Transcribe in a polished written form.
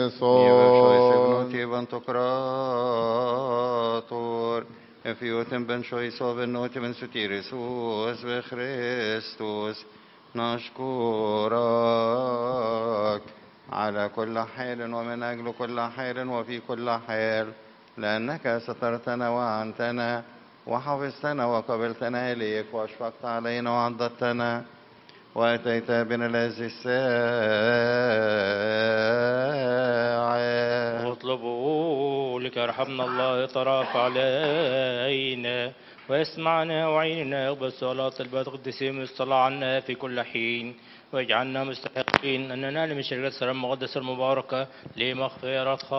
Ivshoisevnuti vantokrator, Efioten ben shoisovenuti ben sutirisus ve Christus, نشكرك على كل حال ومن أجل كل حال وفي كل حال، لأنك سترتنا وعنتنا وحفظتنا وقبلتنا إليك وأشفقت علينا وعضدتنا وأتيت بنا الذي الساعة. اطلبوا لك يرحمنا الله يترافع علينا ويسمعنا وعيننا يقبل صلاة البيت القديسين يصلى عنا في كل حين، واجعلنا مستحقين أن ننال من شركة السلام المقدسة المباركة لمغفرة